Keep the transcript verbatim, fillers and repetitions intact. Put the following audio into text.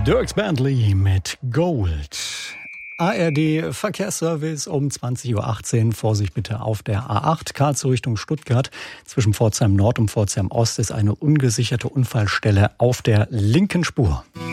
Dierks Bentley mit Gold. A R D Verkehrsservice um zwanzig Uhr achtzehn. Vorsicht bitte auf der A acht, Karlsruhe Richtung Stuttgart. Zwischen Pforzheim Nord und Pforzheim Ost ist eine ungesicherte Unfallstelle auf der linken Spur.